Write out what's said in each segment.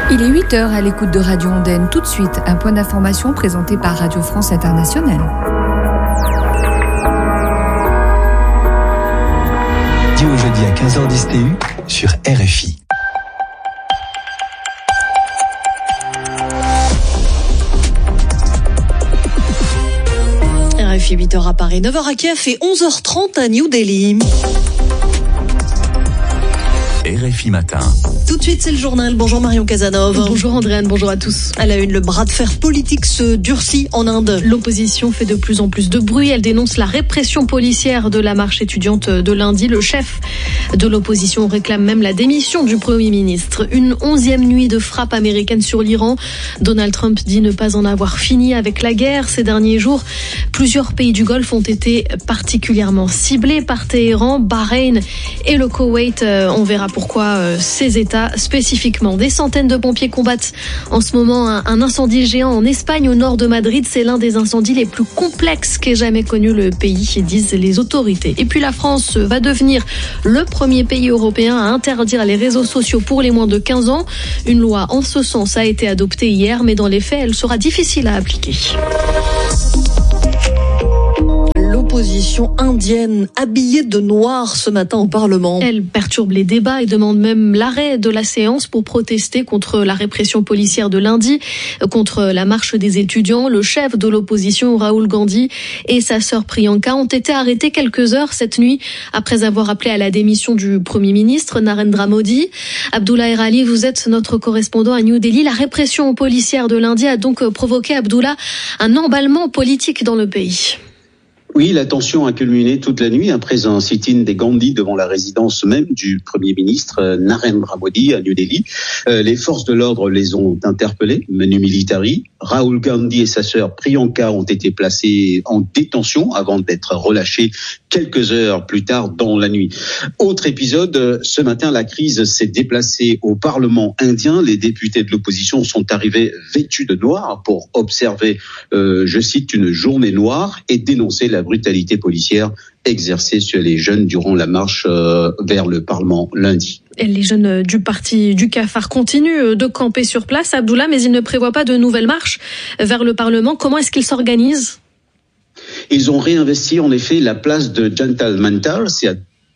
Il est 8h à l'écoute de Radio Ondaine. Tout de suite, un point d'information présenté par Radio France Internationale. Du au jeudi à 15h10 TU sur RFI. RFI 8h à Paris, 9h à Kiev et 11h30 à New Delhi. RFI Matin. Tout de suite, c'est le journal. Bonjour Marion Casanov. Bonjour Andréane, bonjour à tous. À la une, le bras de fer politique se durcit en Inde. L'opposition fait de plus en plus de bruit. Elle dénonce la répression policière de la marche étudiante de lundi. Le chef de l'opposition réclame même la démission du Premier ministre. Une 11e nuit de frappe américaine sur l'Iran. Donald Trump dit ne pas en avoir fini avec la guerre. Ces derniers jours, plusieurs pays du Golfe ont été particulièrement ciblés par Téhéran, Bahreïn et le Koweït. On verra pourquoi ces États spécifiquement. Des centaines de pompiers combattent en ce moment un incendie géant en Espagne, au nord de Madrid. C'est l'un des incendies les plus complexes qu'ait jamais connu le pays, disent les autorités. Et puis la France va devenir le premier pays européen à interdire les réseaux sociaux pour les moins de 15 ans. Une loi en ce sens a été adoptée hier, mais dans les faits, elle sera difficile à appliquer. L'opposition indienne habillée de noir ce matin au Parlement. Elle perturbe les débats et demande même l'arrêt de la séance pour protester contre la répression policière de lundi, contre la marche des étudiants. Le chef de l'opposition, Rahul Gandhi, et sa sœur Priyanka ont été arrêtés quelques heures cette nuit après avoir appelé à la démission du Premier ministre Narendra Modi. Abdullah Erali, vous êtes notre correspondant à New Delhi. La répression policière de lundi a donc provoqué, Abdullah, un emballement politique dans le pays. Oui, la tension a culminé toute la nuit après un sit-in des Gandhi devant la résidence même du Premier ministre Narendra Modi à New Delhi. Les forces de l'ordre les ont interpellés, menu militari. Rahul Gandhi et sa sœur Priyanka ont été placés en détention avant d'être relâchés quelques heures plus tard dans la nuit. Autre épisode, ce matin, la crise s'est déplacée au Parlement indien. Les députés de l'opposition sont arrivés vêtus de noir pour observer, je cite, une journée noire et dénoncer la brutalité policière exercée sur les jeunes durant la marche vers le Parlement lundi. Et les jeunes du parti du Cafard continuent de camper sur place, Abdullah, mais ils ne prévoient pas de nouvelles marches vers le Parlement. Comment est-ce qu'ils s'organisent ? Ils ont réinvesti en effet la place de Jantal Mantal, c'est à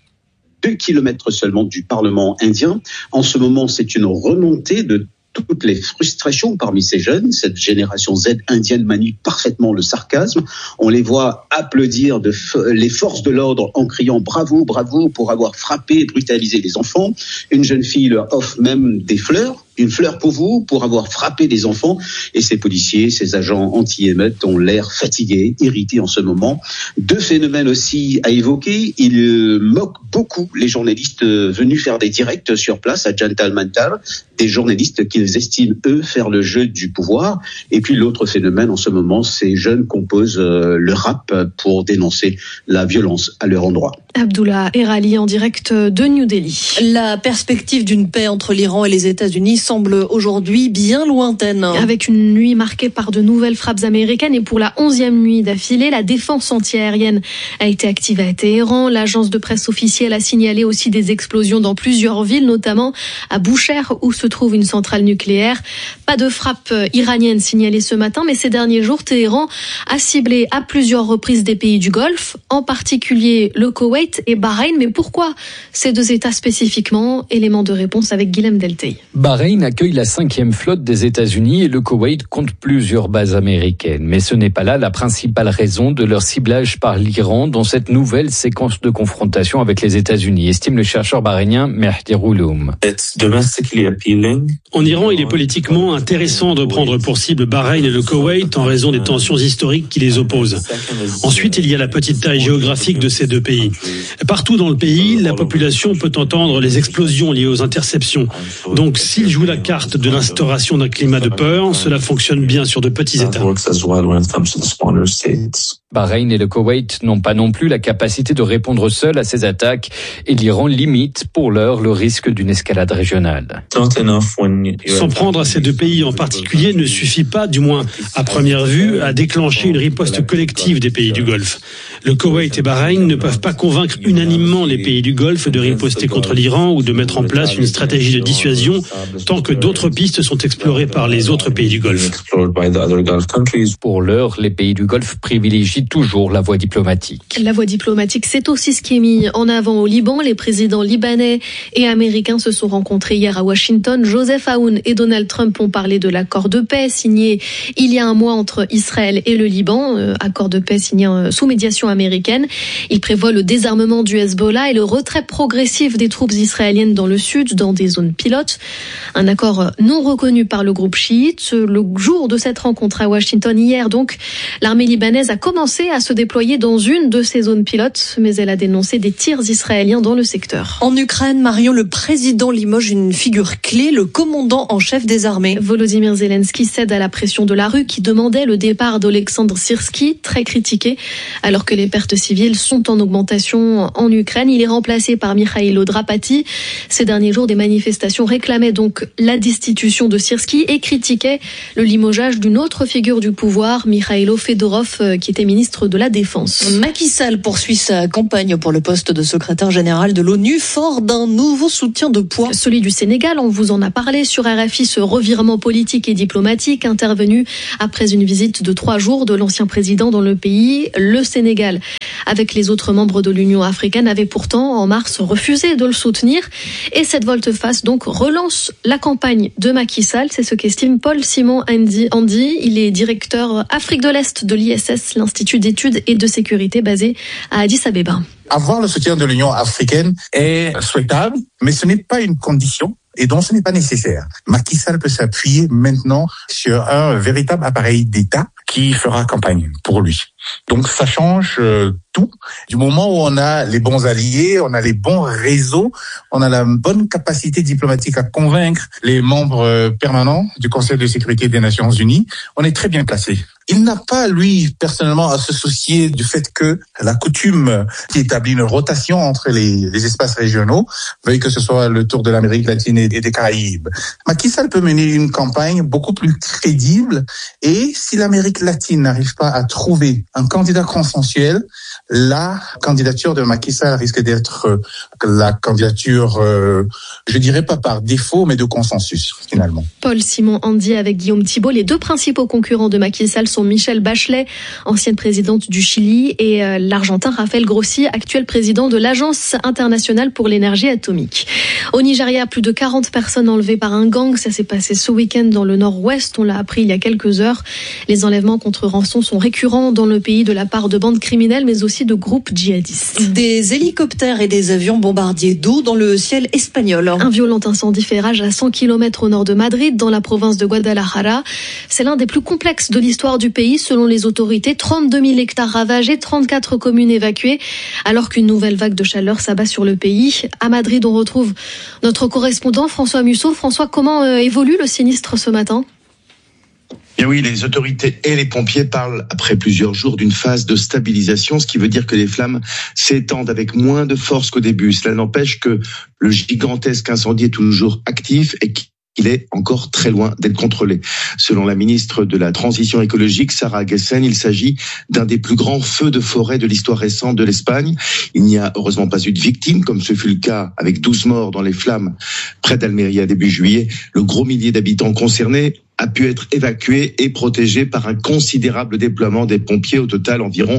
2 kilomètres seulement du Parlement indien. En ce moment, c'est une remontée de toutes les frustrations parmi ces jeunes. Cette génération Z indienne manie parfaitement le sarcasme. On les voit applaudir les forces de l'ordre en criant « bravo, bravo » pour avoir frappé et brutalisé les enfants. Une jeune fille leur offre même des fleurs. Une fleur pour vous, pour avoir frappé des enfants. Et ces policiers, ces agents anti-émeutes ont l'air fatigués, irrités en ce moment. 2 phénomènes aussi à évoquer. Ils moquent beaucoup les journalistes venus faire des directs sur place à Jantal Mantal. Des journalistes qu'ils estiment, eux, faire le jeu du pouvoir. Et puis l'autre phénomène en ce moment, ces jeunes composent le rap pour dénoncer la violence à leur endroit. Abdullah Erali en direct de New Delhi. La perspective d'une paix entre l'Iran et les États-Unis semble aujourd'hui bien lointaine. Avec une nuit marquée par de nouvelles frappes américaines et pour la 11e nuit d'affilée, la défense antiaérienne a été activée à Téhéran. L'agence de presse officielle a signalé aussi des explosions dans plusieurs villes, notamment à Boucher où se trouve une centrale nucléaire. Pas de frappe iranienne signalée ce matin, mais ces derniers jours, Téhéran a ciblé à plusieurs reprises des pays du Golfe, en particulier le Koweït et Bahreïn. Mais pourquoi ces 2 États spécifiquement ? Élément de réponse avec Guilhem Deltey. Bahreïn accueille la 5e flotte des États-Unis et le Koweït compte plusieurs bases américaines. Mais ce n'est pas là la principale raison de leur ciblage par l'Iran dans cette nouvelle séquence de confrontation avec les États-Unis, estime le chercheur bahreïnien Mehdi Rouloum. En Iran, il est politiquement intéressant de prendre pour cible Bahreïn et le Koweït en raison des tensions historiques qui les opposent. Ensuite, il y a la petite taille géographique de ces 2 pays. Partout dans le pays, la population peut entendre les explosions liées aux interceptions. Donc, s'ils jouent la carte de l'instauration d'un climat de peur, cela fonctionne bien sur de petits États. Bahreïn et le Koweït n'ont pas non plus la capacité de répondre seuls à ces attaques et l'Iran limite pour l'heure le risque d'une escalade régionale. S'en prendre à ces deux pays en particulier ne suffit pas, du moins à première vue, à déclencher une riposte collective des pays du Golfe. Le Koweït et Bahreïn ne peuvent pas convaincre unanimement les pays du Golfe de riposter contre l'Iran ou de mettre en place une stratégie de dissuasion tant que d'autres pistes sont explorées par les autres pays du Golfe. Pour l'heure, les pays du Golfe privilégient toujours la voie diplomatique. La voie diplomatique, c'est aussi ce qui est mis en avant au Liban. Les présidents libanais et américains se sont rencontrés hier à Washington. Joseph Aoun et Donald Trump ont parlé de l'accord de paix signé il y a un mois entre Israël et le Liban, accord de paix signé sous médiation américaine. Il prévoit le désarmement du Hezbollah et le retrait progressif des troupes israéliennes dans le sud, dans des zones pilotes. Un accord non reconnu par le groupe chiite. Le jour de cette rencontre à Washington, hier donc, l'armée libanaise a commencé à se déployer dans une de ces zones pilotes, mais elle a dénoncé des tirs israéliens dans le secteur. En Ukraine, Marion, le président limoge une figure clé, le commandant en chef des armées. Volodymyr Zelensky cède à la pression de la rue qui demandait le départ d'Olexandre Syrski, très critiqué, alors que les pertes civiles sont en augmentation en Ukraine. Il est remplacé par Mikhailo Drapati. Ces derniers jours, des manifestations réclamaient donc la destitution de Syrski et critiquaient le limogeage d'une autre figure du pouvoir, Mikhailo Fedorov, qui était ministre de la Défense. Macky Sall poursuit sa campagne pour le poste de secrétaire général de l'ONU, fort d'un nouveau soutien de poids. Celui du Sénégal, on vous en a parlé sur RFI, ce revirement politique et diplomatique intervenu après une visite de 3 jours de l'ancien président dans le pays. Le Sénégal, avec les autres membres de l'Union africaine, avait pourtant en mars refusé de le soutenir. Et cette volte-face donc relance la campagne de Macky Sall. C'est ce qu'estime Paul-Simon Andy. Il est directeur Afrique de l'Est de l'ISS, l'Institut d'études et de sécurité basé à Addis Abeba. Avoir le soutien de l'Union africaine est souhaitable, mais ce n'est pas une condition. Et donc, ce n'est pas nécessaire. Macky Sall peut s'appuyer maintenant sur un véritable appareil d'État qui fera campagne pour lui. Donc, ça change tout. Du moment où on a les bons alliés, on a les bons réseaux, on a la bonne capacité diplomatique à convaincre les membres permanents du Conseil de sécurité des Nations Unies, on est très bien placé. Il n'a pas, lui, personnellement, à se soucier du fait que la coutume qui établit une rotation entre les espaces régionaux veuille que ce soit le tour de l'Amérique latine et des Caraïbes. Macky Sall peut mener une campagne beaucoup plus crédible et si l'Amérique latine n'arrive pas à trouver un candidat consensuel, la candidature de Macky Sall risque d'être la candidature, je dirais pas par défaut, mais de consensus, finalement. Paul-Simon Andy avec Guillaume Thibault. Les deux principaux concurrents de Macky Sall sont Michelle Bachelet, ancienne présidente du Chili, et l'Argentin Rafael Grossi, actuel président de l'Agence internationale pour l'énergie atomique. Au Nigeria, plus de 40 personnes enlevées par un gang. Ça s'est passé ce week-end dans le nord-ouest. On l'a appris il y a quelques heures. Les enlèvements contre rançon sont récurrents dans le pays de la part de bandes criminelles, mais aussi de groupes djihadistes. Des hélicoptères et des avions bombardiers d'eau dans le ciel espagnol. Un violent incendie fait rage à 100 km au nord de Madrid, dans la province de Guadalajara. C'est l'un des plus complexes de l'histoire du pays, selon les autorités. 32 000 hectares ravagés, 34 communes évacuées, alors qu'une nouvelle vague de chaleur s'abat sur le pays. À Madrid, on retrouve notre correspondant François Musso. François, comment évolue le sinistre ce matin ? Bien oui, les autorités et les pompiers parlent après plusieurs jours d'une phase de stabilisation, ce qui veut dire que les flammes s'étendent avec moins de force qu'au début. Cela n'empêche que le gigantesque incendie est toujours actif et qu'il est encore très loin d'être contrôlé. Selon la ministre de la Transition écologique, Sarah Gessen, il s'agit d'un des plus grands feux de forêt de l'histoire récente de l'Espagne. Il n'y a heureusement pas eu de victimes, comme ce fut le cas avec 12 morts dans les flammes près d'Almeria début juillet. Le gros millier d'habitants concernés a pu être évacué et protégé par un considérable déploiement des pompiers. Au total, environ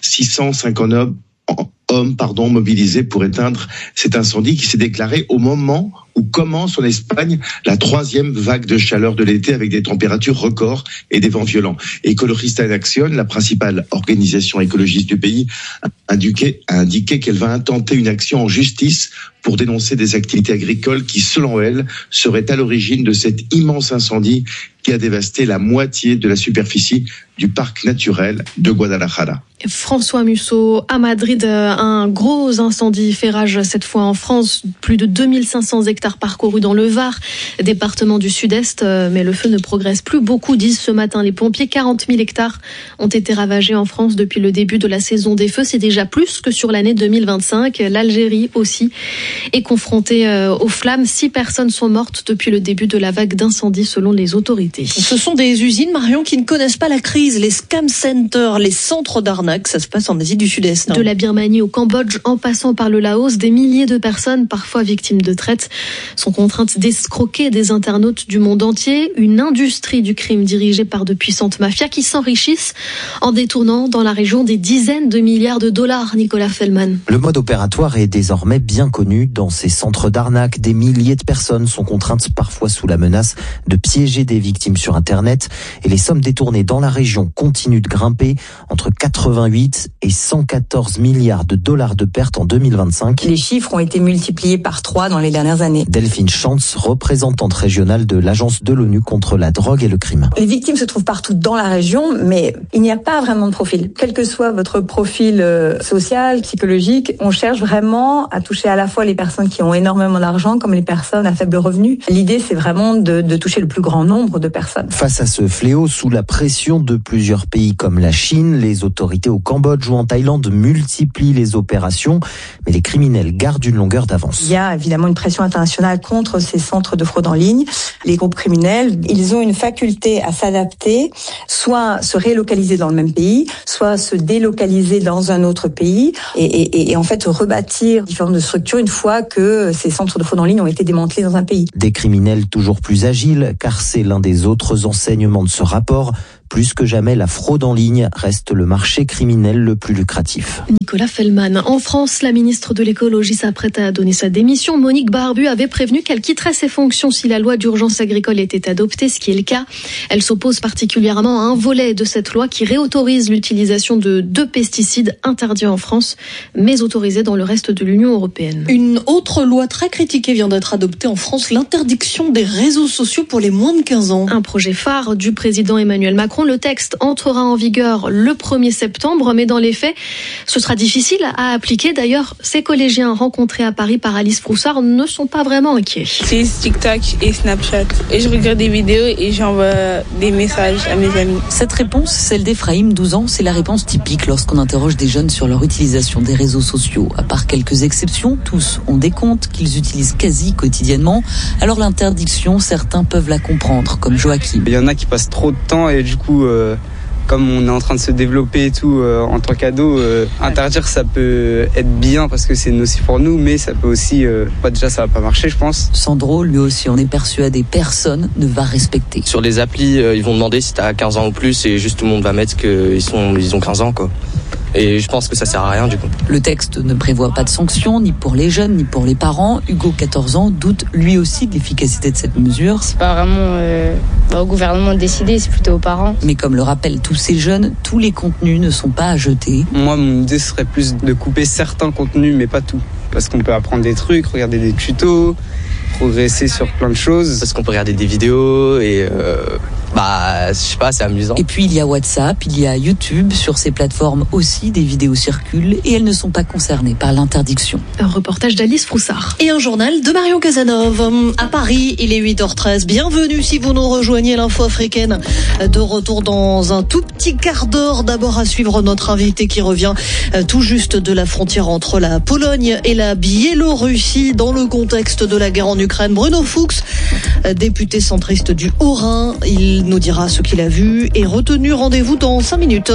650 hommes mobilisés pour éteindre cet incendie qui s'est déclaré au moment où commence en Espagne la 3e vague de chaleur de l'été avec des températures records et des vents violents. Ecologista en Acción, la principale organisation écologiste du pays, a indiqué qu'elle va intenter une action en justice pour dénoncer des activités agricoles qui, selon elle, seraient à l'origine de cet immense incendie qui a dévasté la moitié de la superficie du parc naturel de Guadalajara. François Musso, à Madrid, un gros incendie fait rage cette fois en France. Plus de 2500 hectares parcourus dans le Var. département du Sud-Est, mais le feu ne progresse plus beaucoup, disent ce matin les pompiers. 40 000 hectares ont été ravagés en France depuis le début de la saison des feux. C'est déjà plus que sur l'année 2025. L'Algérie aussi est confrontée aux flammes. 6 personnes sont mortes depuis le début de la vague d'incendie selon les autorités. Ce sont des usines, Marion, qui ne connaissent pas la crise. Les scam centers, les centres d'arnaque, ça se passe en Asie du Sud-Est. De la Birmanie au Cambodge, en passant par le Laos, des milliers de personnes, parfois victimes de traite, sont contraintes d'escroquer des internautes du monde entier. Une industrie du crime dirigée par de puissantes mafias qui s'enrichissent en détournant dans la région des dizaines de milliards de dollars. Nicolas Fellman. Le mode opératoire est désormais bien connu. Dans ces centres d'arnaque, des milliers de personnes sont contraintes, parfois sous la menace, de piéger des victimes sur Internet. Et les sommes détournées dans la région continuent de grimper, entre 88 et 114 milliards de dollars de pertes en 2025. Les chiffres ont été multipliés par 3 dans les dernières années. Delphine Schantz, représentante régionale de l'Agence de l'ONU contre la drogue et le crime. Les victimes se trouvent partout dans la région, mais il n'y a pas vraiment de profil. Quel que soit votre profil social, psychologique, on cherche vraiment à toucher à la fois les personnes qui ont énormément d'argent comme les personnes à faible revenu. L'idée, c'est vraiment de toucher le plus grand nombre de personnes. Face à ce fléau, sous la pression de plusieurs pays comme la Chine, les autorités au Cambodge ou en Thaïlande multiplient les opérations, mais les criminels gardent une longueur d'avance. Il y a évidemment une pression internationale contre ces centres de fraude en ligne. Les groupes criminels, ils ont une faculté à s'adapter, soit se relocaliser dans le même pays, soit se délocaliser dans un autre pays et en fait rebâtir différentes structures une fois que ces centres de fraude en ligne ont été démantelés dans un pays. Des criminels toujours plus agiles, car c'est l'un des autres enseignements de ce rapport. Plus que jamais, la fraude en ligne reste le marché criminel le plus lucratif. Nicolas Fellman. En France, la ministre de l'écologie s'apprête à donner sa démission. Monique Barbu avait prévenu qu'elle quitterait ses fonctions si la loi d'urgence agricole était adoptée, ce qui est le cas. Elle s'oppose particulièrement à un volet de cette loi qui réautorise l'utilisation de 2 pesticides interdits en France, mais autorisés dans le reste de l'Union européenne. Une autre loi très critiquée vient d'être adoptée en France, l'interdiction des réseaux sociaux pour les moins de 15 ans. Un projet phare du président Emmanuel Macron. Le texte entrera en vigueur le 1er septembre, mais dans les faits, ce sera difficile à appliquer. D'ailleurs, ces collégiens rencontrés à Paris par Alice Broussard ne sont pas vraiment inquiets. C'est TikTok et Snapchat. Et je regarde des vidéos et j'envoie des messages à mes amis. Cette réponse, celle d'Ephraïm, 12 ans, c'est la réponse typique lorsqu'on interroge des jeunes sur leur utilisation des réseaux sociaux. À part quelques exceptions, tous ont des comptes qu'ils utilisent quasi quotidiennement. Alors l'interdiction, certains peuvent la comprendre, comme Joachim. Il y en a qui passent trop de temps et du coup, comme on est en train de se développer et tout en tant qu'ado, interdire ça peut être bien parce que c'est nocif pour nous, mais ça peut aussi, déjà ça va pas marcher je pense. Sandro, lui aussi, on est persuadé, personne ne va respecter. Sur les applis, ils vont demander si t'as 15 ans ou plus et juste tout le monde va mettre qu'ils ont 15 ans quoi. Et je pense que ça sert à rien du coup. Le texte ne prévoit pas de sanctions, ni pour les jeunes, ni pour les parents. Hugo, 14 ans, doute lui aussi de l'efficacité de cette mesure. C'est pas vraiment au gouvernement de décider, c'est plutôt aux parents. Mais comme le rappellent tous ces jeunes, tous les contenus ne sont pas à jeter. Moi, mon idée serait plus de couper certains contenus, mais pas tout. Parce qu'on peut apprendre des trucs, regarder des tutos, progresser sur plein de choses. Parce qu'on peut regarder des vidéos et je sais pas, c'est amusant. Et puis il y a WhatsApp, il y a YouTube. Sur ces plateformes aussi, des vidéos circulent et elles ne sont pas concernées par l'interdiction. Un reportage d'Alice Froussard. Et un journal de Marion Casanov. À Paris, il est 8h13. Bienvenue si vous nous rejoignez, l'info africaine. De retour dans un tout petit quart d'heure. D'abord à suivre notre invité qui revient tout juste de la frontière entre la Pologne et la Biélorussie dans le contexte de la guerre en Ukraine. Bruno Fuchs, député centriste du Haut-Rhin, il nous dira ce qu'il a vu et retenu. Rendez-vous dans 5 minutes.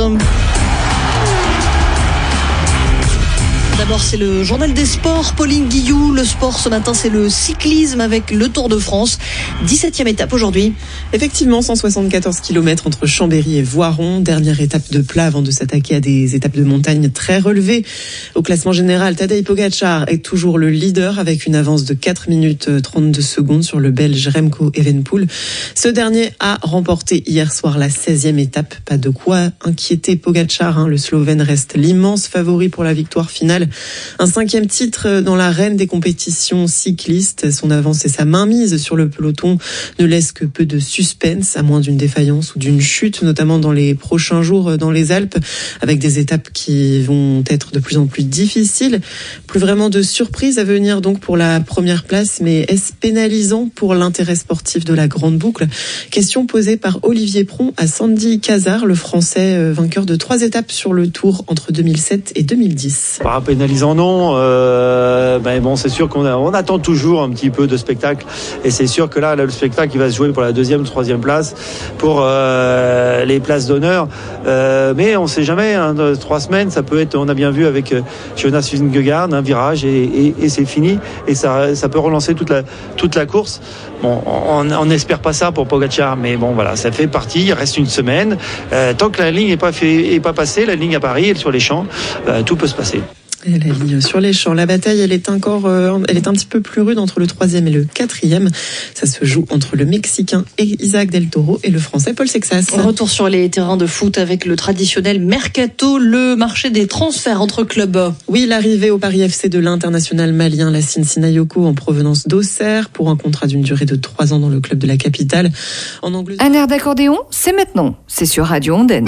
D'abord, c'est le journal des sports. Pauline Guillou, le sport ce matin, c'est le cyclisme avec le Tour de France. 17e étape aujourd'hui. Effectivement, 174 km entre Chambéry et Voiron. Dernière étape de plat avant de s'attaquer à des étapes de montagne très relevées. Au classement général, Tadej Pogačar est toujours le leader avec une avance de 4 minutes 32 secondes sur le Belge Remco Evenepoel. Ce dernier a remporté hier soir la 16e étape. Pas de quoi inquiéter Pogačar. Le Slovène reste l'immense favori pour la victoire finale. Un 5e titre dans l'arène des compétitions cyclistes. Son avance et sa mainmise sur le peloton ne laissent que peu de suspense, à moins d'une défaillance ou d'une chute, notamment dans les prochains jours dans les Alpes, avec des étapes qui vont être de plus en plus difficiles. Plus vraiment de surprises à venir donc pour la première place, mais est-ce pénalisant pour l'intérêt sportif de la Grande Boucle? Question posée par Olivier Pron à Sandy Cazard, le Français vainqueur de 3 étapes sur le Tour entre 2007 et 2010. Pas pénalisant, non. Bon, c'est sûr qu'on attend toujours un petit peu de spectacle, et c'est sûr que là, le spectacle il va se jouer pour la 2e, 3e place, pour les places d'honneur. Mais on ne sait jamais. 3 semaines, ça peut être. On a bien vu avec Jonas Vingegaard, un virage et c'est fini, et ça peut relancer toute la course. Bon, on n'espère pas ça pour Pogačar, mais bon, voilà, ça fait partie. Il reste une semaine. Tant que la ligne est pas passée, la ligne à Paris, sur les champs, tout peut se passer. Et la ligne sur les champs. La bataille, elle est un petit peu plus rude entre le 3e et le 4e. Ça se joue entre le Mexicain Isaac Del Toro et le Français Paul Sexas. Retour sur les terrains de foot avec le traditionnel mercato, le marché des transferts entre clubs. Oui, l'arrivée au Paris FC de l'international malien Lassine Sinayoko en provenance d'Auxerre pour un contrat d'une durée de 3 ans dans le club de la capitale. Un air d'accordéon, c'est maintenant. C'est sur Radio Ondaine.